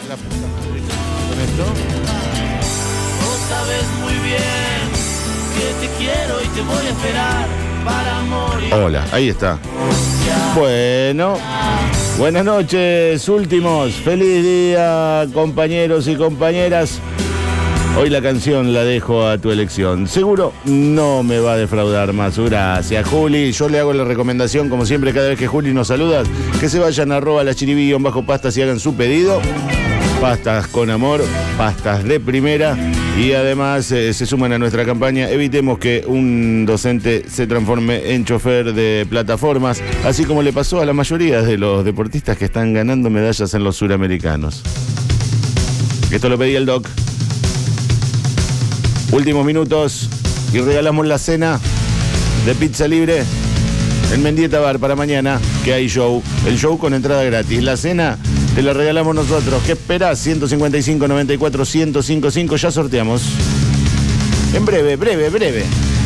la puta madre con esto. Vos sabes muy bien que te quiero y te voy a esperar para morir. Hola, ahí está. Bueno, buenas noches, últimos. Feliz día, compañeros y compañeras. Hoy la canción la dejo a tu elección. Seguro no me va a defraudar más. Gracias, Juli. Yo le hago la recomendación, como siempre, cada vez que Juli nos saluda, que se vayan a @lachiribi_pastas y hagan su pedido. Pastas con amor, pastas de primera. Y además se suman a nuestra campaña. Evitemos que un docente se transforme en chofer de plataformas, así como le pasó a la mayoría de los deportistas que están ganando medallas en los suramericanos. Esto lo pedía el Doc. Últimos minutos y regalamos la cena de pizza libre en Mendieta Bar para mañana, que hay show. El show con entrada gratis. La cena te la regalamos nosotros. ¿Qué esperás? 155 94 1055. Ya sorteamos. En breve.